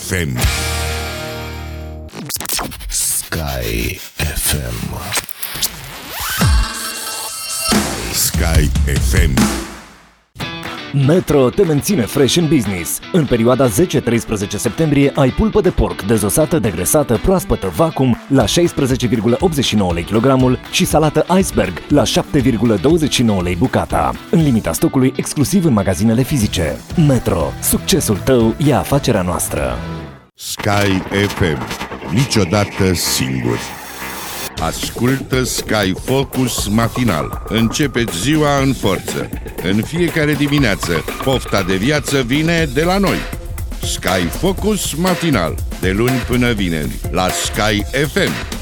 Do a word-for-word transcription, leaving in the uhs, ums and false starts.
F M. Sky F M. Sky F M. Metro te menține fresh în business. În perioada zece treisprezece septembrie ai pulpă de porc dezosată, degresată, proaspătă, vacuum la șaisprezece virgulă optzeci și nouă lei kilogramul și salată iceberg la șapte virgulă douăzeci și nouă lei bucata. În limita stocului exclusiv în magazinele fizice. Metro. Succesul tău e afacerea noastră. Sky F M. Niciodată singur. Ascultă Sky Focus matinal. Începeți ziua în forță. În fiecare dimineață, pofta de viață vine de la noi. Sky Focus matinal. De luni până vineri, la Sky F M.